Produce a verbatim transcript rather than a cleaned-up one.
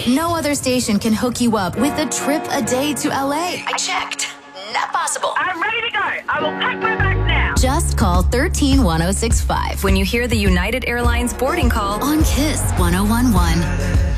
No other station can hook you up with a trip a day to L A. I checked. Not possible. I'm ready to go. I will pack my bags now. Just call one three one zero six five When you hear the United Airlines boarding call on Kiss one oh one one.